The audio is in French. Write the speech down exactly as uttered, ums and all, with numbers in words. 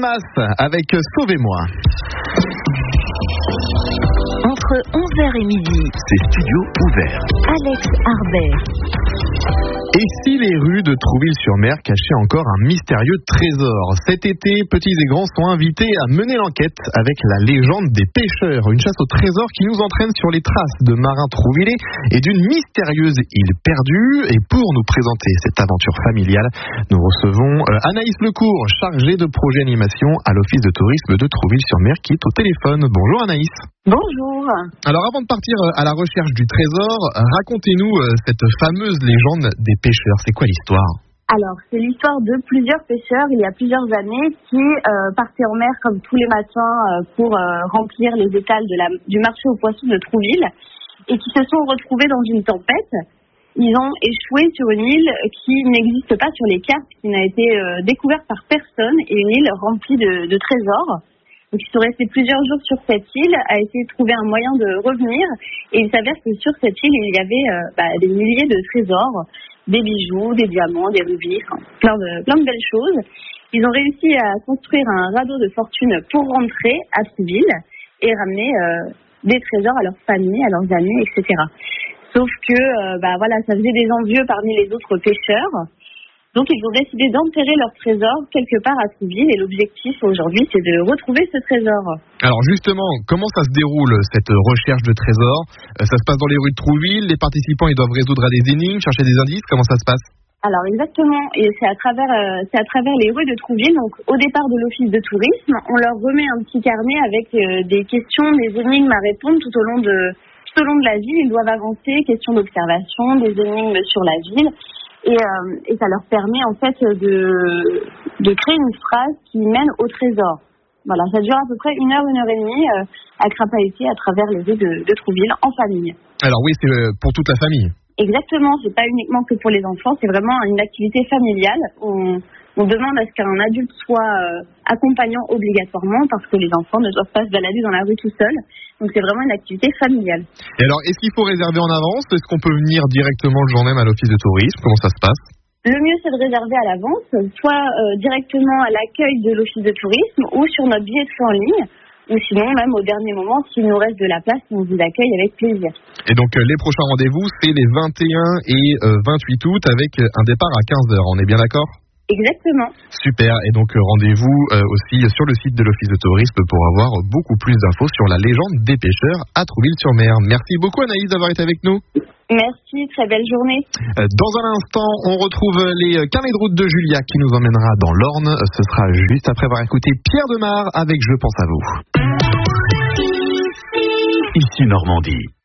Masse avec Sauvez-moi. Entre onze heures et midi, c'est Studio Ouvert. Alex Harbert. Et si les rues de Trouville-sur-Mer cachaient encore un mystérieux trésor? Cet été, petits et grands sont invités à mener l'enquête avec la légende des pêcheurs. Une chasse au trésor qui nous entraîne sur les traces de marins trouvillais et d'une mystérieuse île perdue. Et pour nous présenter cette aventure familiale, nous recevons Anaïs Lecourt, chargée de projet animation à l'Office de tourisme de Trouville-sur-Mer, qui est au téléphone. Bonjour Anaïs. Bonjour. Alors avant de partir à la recherche du trésor, racontez-nous cette fameuse légende des pêcheurs. C'est quoi l'histoire? Alors, c'est l'histoire de plusieurs pêcheurs il y a plusieurs années qui euh, partaient en mer comme tous les matins euh, pour euh, remplir les étals de la, du marché aux poissons de Trouville et qui se sont retrouvés dans une tempête. Ils ont échoué sur une île qui n'existe pas sur les cartes, qui n'a été euh, découverte par personne, et une île remplie de, de trésors. Donc, ils sont restés plusieurs jours sur cette île, à essayer de trouver un moyen de revenir. Et il s'avère que sur cette île, il y avait euh, bah, des milliers de trésors, des bijoux, des diamants, des rubis, enfin, plein de, plein de belles choses. Ils ont réussi à construire un radeau de fortune pour rentrer à Trouville et ramener euh, des trésors à leurs familles, à leurs amis, et cetera. Sauf que euh, bah, voilà, ça faisait des envieux parmi les autres pêcheurs. Donc, ils ont décidé d'enterrer leur trésor quelque part à Trouville et l'objectif aujourd'hui, c'est de retrouver ce trésor. Alors justement, comment ça se déroule cette recherche de trésor? Ça se passe dans les rues de Trouville, les participants ils doivent résoudre des énigmes, chercher des indices, comment ça se passe? Alors exactement, et c'est à travers euh, c'est à travers les rues de Trouville. Donc au départ de l'office de tourisme, on leur remet un petit carnet avec euh, des questions, des énigmes à répondre tout au long de tout au long de la ville. Ils doivent avancer, questions d'observation, des énigmes sur la ville. Et, euh, et ça leur permet en fait de, de créer une phrase qui mène au trésor. Voilà, ça dure à peu près une heure, une heure et demie euh, à crapahuter à travers les rues de, de Trouville en famille. Alors oui, c'est pour toute la famille. Exactement, c'est pas uniquement que pour les enfants, c'est vraiment une activité familiale. On, on demande à ce qu'un adulte soit euh, accompagnant obligatoirement parce que les enfants ne doivent pas se balader dans la rue tout seuls. Donc c'est vraiment une activité familiale. Et alors, est-ce qu'il faut réserver en avance? Est-ce qu'on peut venir directement le jour même à l'office de tourisme? Comment ça se passe? Le mieux, c'est de réserver à l'avance, soit euh, directement à l'accueil de l'office de tourisme ou sur notre billetterie en ligne, ou sinon même au dernier moment, s'il nous reste de la place, on vous accueille avec plaisir. Et donc euh, les prochains rendez-vous, c'est les vingt et un et euh, vingt-huit août avec un départ à quinze heures, on est bien d'accord? Exactement. Super, et donc euh, rendez-vous euh, aussi sur le site de l'Office de tourisme pour avoir beaucoup plus d'infos sur la légende des pêcheurs à Trouville-sur-Mer. Merci beaucoup Anaïs d'avoir été avec nous. Merci, très belle journée. Dans un instant, on retrouve les carnets de route de Julia qui nous emmènera dans l'Orne. Ce sera juste après avoir écouté Pierre Demar avec Je pense à vous. Ici Normandie.